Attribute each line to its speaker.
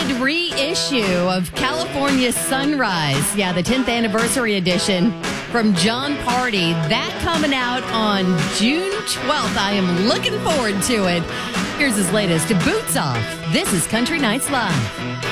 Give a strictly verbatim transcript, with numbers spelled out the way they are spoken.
Speaker 1: limited reissue of California Sunrise. Yeah, the tenth anniversary edition from John Party. That coming out on June twelfth. I am looking forward to it. Here's his latest, Boots Off. This is Country Nights Live.